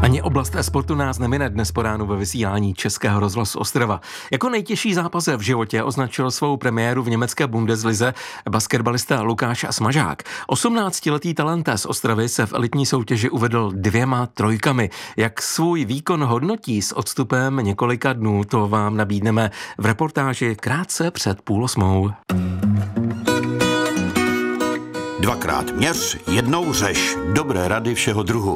Ani oblast e-sportu nás nemine dnes po ránu ve vysílání Českého rozhlasu Ostrava. Jako nejtěžší zápas v životě označil svou premiéru v německé Bundeslize basketbalista Lukáš Smažák. 18letý talent z Ostravy se v elitní soutěži uvedl 2 trojkami. Jak svůj výkon hodnotí s odstupem několika dnů, to vám nabídneme v reportáži krátce před 7:30. Dvakrát měř, jednou řeš. Dobré rady všeho druhu.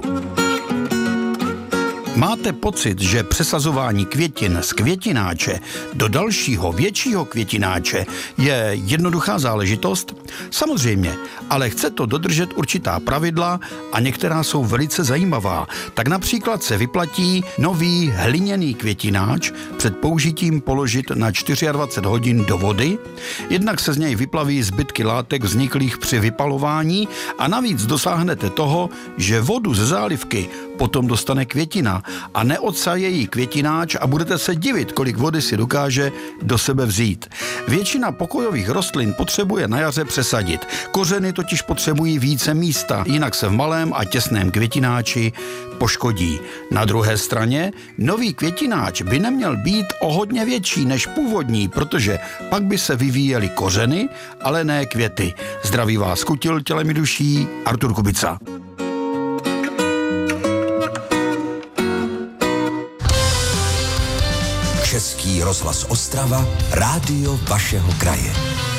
Máte pocit, že přesazování květin z květináče do dalšího většího květináče je jednoduchá záležitost? Samozřejmě, ale chce to dodržet určitá pravidla a některá jsou velice zajímavá. Tak například se vyplatí nový hliněný květináč před použitím položit na 24 hodin do vody, jednak se z něj vyplaví zbytky látek vzniklých při vypalování a navíc dosáhnete toho, že vodu ze zálivky potom dostane květina a neodsaje jí květináč a budete se divit, kolik vody si dokáže do sebe vzít. Většina pokojových rostlin potřebuje na jaře přesadit. Kořeny totiž potřebují více místa, jinak se v malém a těsném květináči poškodí. Na druhé straně nový květináč by neměl být o hodně větší než původní, protože pak by se vyvíjely kořeny, ale ne květy. Zdraví vás kutil tělem i duší Artur Kubica. Český rozhlas Ostrava, rádio vašeho kraje.